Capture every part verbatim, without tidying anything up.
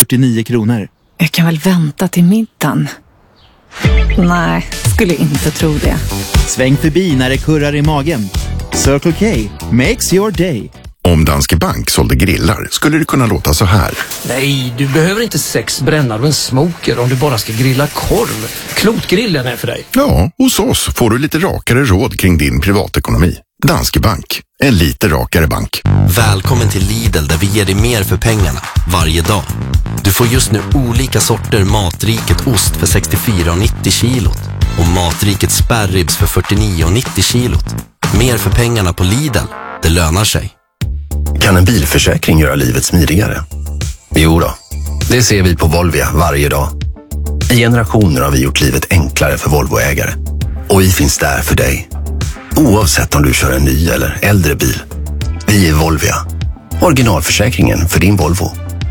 fyrtionio kronor. Jag kan väl vänta till middagen. Nej, skulle inte tro det. Sväng förbi när det kurrar i magen. Circle K makes your day. Om Danske Bank sålde grillar skulle det kunna låta så här. Nej, du behöver inte sex brännare och en smoker om du bara ska grilla korv. Klotgrillen är för dig. Ja, hos oss får du lite rakare råd kring din privatekonomi. Danske Bank, en lite rakare bank. Välkommen till Lidl där vi ger dig mer för pengarna varje dag. Du får just nu olika sorter Matriket ost för sextiofyra kronor nittio kilot och Matriket spärribs för fyrtionio kronor nittio kilot. Mer för pengarna på Lidl, det lönar sig. Kan en bilförsäkring göra livet smidigare? Jo då, det ser vi på Volvia varje dag. I generationer har vi gjort livet enklare för Volvoägare. Och vi finns där för dig. Oavsett om du kör en ny eller äldre bil. Vi är Volvia. Originalförsäkringen för din Volvo.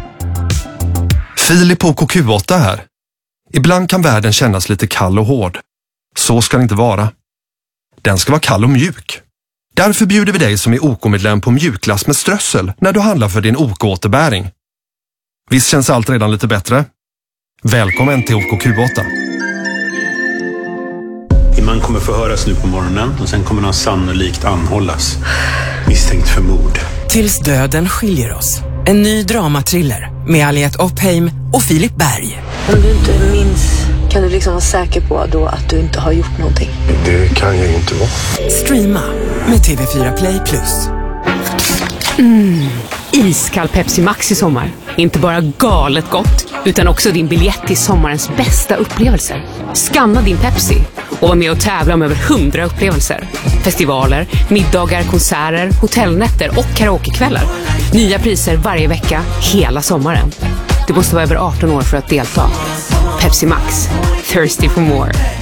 Filip på K Q åtta här. Ibland kan världen kännas lite kall och hård. Så ska det inte vara. Den ska vara kall och mjuk. Därför bjuder vi dig som är O K-medlem på mjukglass med strössel när du handlar för din O K-återbäring. Visst känns allt redan lite bättre? Välkommen till O K Q åtta. Man kommer förhöras nu på morgonen och sen kommer han sannolikt anhållas. Misstänkt för mord. Tills döden skiljer oss. En ny dramatriller med Aliette Oppheim och Filip Berg. Om du inte minns, kan du liksom vara säker på då att du inte har gjort någonting? Det kan jag ju inte vara. Streama med T V fyra Play plus. Mm, iskall Pepsi Max i sommar. Inte bara galet gott, utan också din biljett till sommarens bästa upplevelser. Scanna din Pepsi och var med och tävla om över hundra upplevelser. Festivaler, middagar, konserter, hotellnätter och karaokekvällar. Nya priser varje vecka, hela sommaren. Du måste vara över arton år för att delta. Pepsi Max. Thirsty for more.